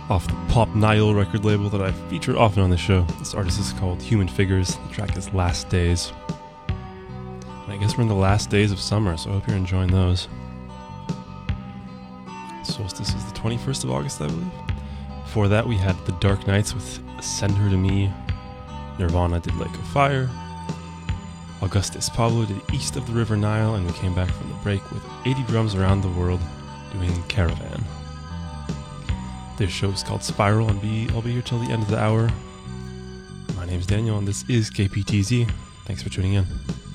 off the Pop Nile record label that I feature often on the show. This artist is called Human Figures. The track is Last Days. And I guess we're in the last days of summer, so I hope you're enjoying those. Solstice is the 21st of August, I believe. Before that, we had The Dark Knights with Send Her to Me. Nirvana did Lake of Fire. Augustus Pablo did East of the River Nile, and we came back from the break with 80 Drums Around the World doing Caravan. This show is called Spiral, and I'll be here till the end of the hour. My name's Daniel, and this is KPTZ. Thanks for tuning in.